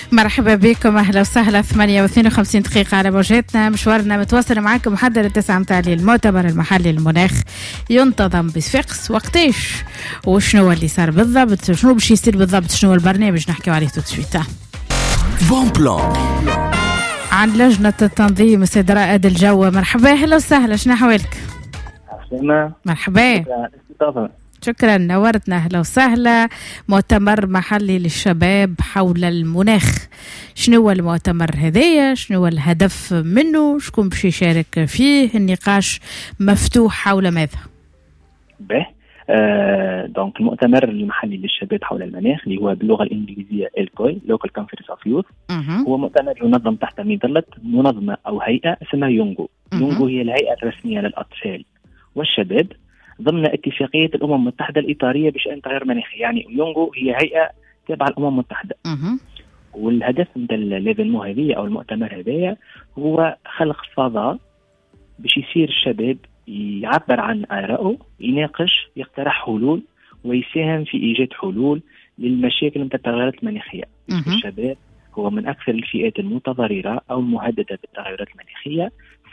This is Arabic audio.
مرحبا بكم، أهلا وسهلا. 58 دقيقة على موجاتنا. مشوارنا متواصل معكم محضر التسعة متاع المؤتمر المحلي للمناخ ينتظم بصفاقس. وقتاش وشنو اللي صار بالضبط، شنو باش يصير بالضبط، شنو البرنامج نحكيو عليه توتشويت. بون بلان عن لجنة التنظيم السيد رائد الجو. مرحبا، أهلا وسهلا، شنو أحوالك؟ مرحبا، شكرا، نورتنا، اهلا وسهلا. مؤتمر محلي للشباب حول المناخ، شنو هو المؤتمر هذايا؟ شنو هو الهدف منه؟ شكون باش يشارك فيه؟ النقاش مفتوح حول ماذا؟ دونك المؤتمر المحلي للشباب حول المناخ اللي هو باللغه الانجليزيه الكوي Local Conference of Youth، هو مؤتمر ينظم تحت مظله منظمه او هيئه اسمها يونغو. يونغو هي الهيئه الرسميه للاطفال والشباب ضمن اتفاقية الأمم المتحدة الإطارية بشأن التغير المناخي. يعني يونغو هي هيئة تابعة الأمم المتحدة. والهدف من الليفينمون هذه أو المؤتمر هذايا هو خلق فضاء باش يصير الشباب يعبر عن آرائه، يناقش، يقترح حلول ويساهم في إيجاد حلول للمشاكل من التغيرات المناخية. الشباب هو من أكثر الفئات المتضررة أو المهددة بالتغيرات المناخية،